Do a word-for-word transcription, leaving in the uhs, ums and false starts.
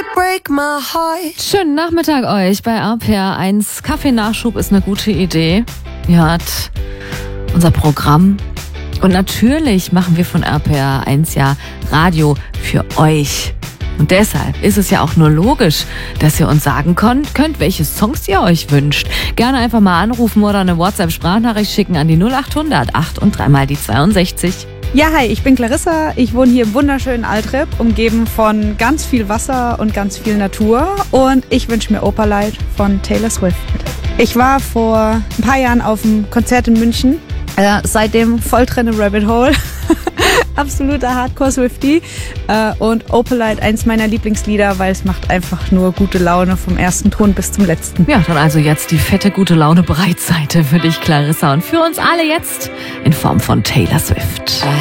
break my heart. Schönen Nachmittag euch bei R P R eins. Kaffeenachschub ist eine gute Idee. Ihr hört unser Programm. Und natürlich machen wir von R P R eins ja Radio für euch. Und deshalb ist es ja auch nur logisch, dass ihr uns sagen könnt, könnt, welche Songs ihr euch wünscht. Gerne einfach mal anrufen oder eine WhatsApp-Sprachnachricht schicken an die null acht hundert acht und dreimal die zweiundsechzig. Ja, hi, ich bin Clarissa. Ich wohne hier im wunderschönen Altrip, umgeben von ganz viel Wasser und ganz viel Natur. Und ich wünsche mir Opalite von Taylor Swift. Ich war vor ein paar Jahren auf einem Konzert in München. Äh, seitdem voll drin im Rabbit Hole. Absoluter Hardcore-Swiftie. Äh, und Opalite, eins meiner Lieblingslieder, weil es macht einfach nur gute Laune vom ersten Ton bis zum letzten. Ja, dann also jetzt die fette gute Laune Breitseite für dich, Clarissa. Und für uns alle jetzt in Form von Taylor Swift.